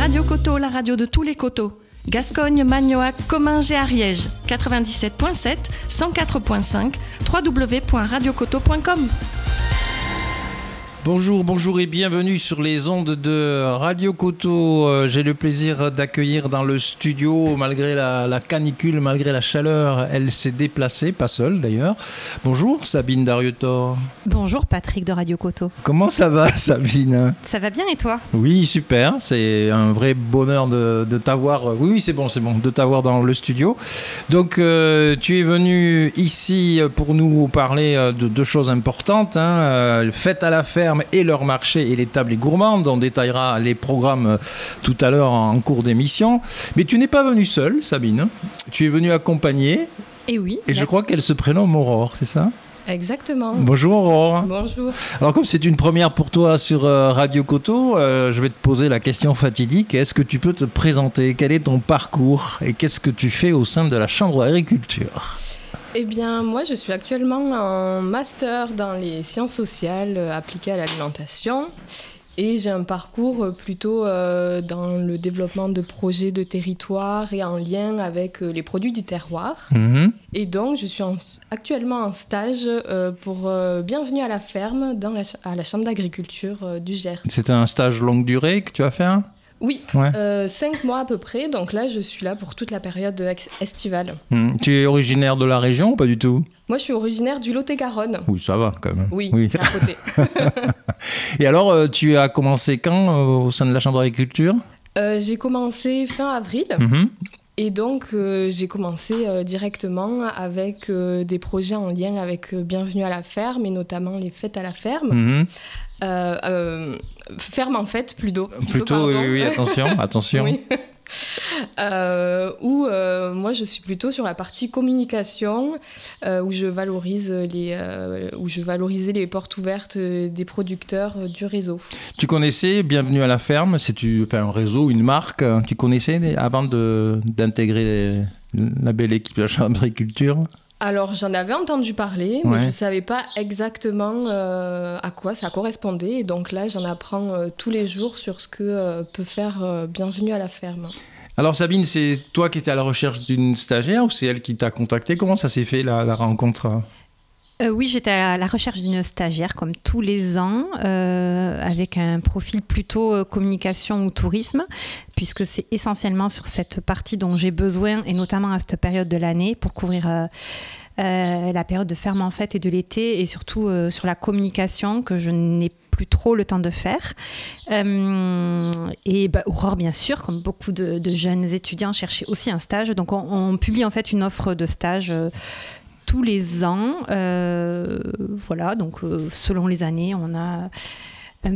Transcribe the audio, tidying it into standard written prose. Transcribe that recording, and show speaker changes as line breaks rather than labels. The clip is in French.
Radio Coteau, la radio de tous les coteaux. Gascogne, Magnoac, Comminges et Ariège. 97.7, 104.5, www.radiocoteau.com.
Bonjour et bienvenue sur les ondes de Radio Coteau. J'ai le plaisir d'accueillir dans le studio, malgré la canicule, malgré la chaleur, elle s'est déplacée, pas seule d'ailleurs. Bonjour Sabine Darieutort.
Bonjour Patrick de Radio Coteau.
Comment ça va Sabine ?
Ça va bien et toi ?
Oui, super, c'est un vrai bonheur de t'avoir, oui c'est bon, de t'avoir dans le studio. Donc tu es venu ici pour nous parler de deux choses importantes, fête à la ferme et leur marché et les tables gourmandes. On détaillera les programmes tout à l'heure en cours d'émission. Mais tu n'es pas venue seule, Sabine. Tu es venue accompagnée.
Et oui.
Et je crois qu'elle se prénomme Aurore, c'est ça ?
Exactement.
Bonjour Aurore.
Bonjour.
Alors comme c'est une première pour toi sur Radio Coteau, je vais te poser la question fatidique. Est-ce que tu peux te présenter ? Quel est ton parcours ? Et qu'est-ce que tu fais au sein de la Chambre d'agriculture ?
Eh bien, moi, je suis actuellement en master dans les sciences sociales appliquées à l'alimentation et j'ai un parcours plutôt dans le développement de projets de territoire et en lien avec les produits du terroir. Mmh. Et donc, je suis actuellement en stage pour Bienvenue à la ferme à la Chambre d'agriculture du Gers.
C'est un stage longue durée que tu vas faire ?
Oui, ouais. 5 mois à peu près. Donc là, je suis là pour toute la période estivale.
Tu es originaire de la région ou pas du tout ?
Moi, je suis originaire du Lot-et-Garonne.
Oui, ça va quand même.
Oui. À côté.
Et alors, tu as commencé quand au sein de la Chambre d'agriculture ?
J'ai commencé fin avril. Et donc, j'ai commencé directement avec des projets en lien avec Bienvenue à la ferme et notamment les fêtes à la ferme. Ferme en fête, plutôt
oui, attention. Oui.
Où moi, je suis plutôt sur la partie communication, où je valorisais les portes ouvertes des producteurs du réseau.
Tu connaissais Bienvenue à la ferme ? C'est un réseau, une marque, tu connaissais avant d'intégrer la belle équipe de la Chambre d'agriculture ?
Alors, j'en avais entendu parler, mais je ne savais pas exactement à quoi ça correspondait. Et donc là, j'en apprends tous les jours sur ce que peut faire Bienvenue à la ferme.
Alors Sabine, c'est toi qui étais à la recherche d'une stagiaire ou c'est elle qui t'a contacté ? Comment ça s'est fait la rencontre ?
Oui, j'étais à la recherche d'une stagiaire comme tous les ans, avec un profil plutôt communication ou tourisme, puisque c'est essentiellement sur cette partie dont j'ai besoin, et notamment à cette période de l'année, pour couvrir la période de ferme en fête et de l'été, et surtout sur la communication que je n'ai plus trop le temps de faire. Et Aurore, bien sûr, comme beaucoup de jeunes étudiants, cherchait aussi un stage. Donc on publie en fait une offre de stage tous les ans. Donc selon les années, on a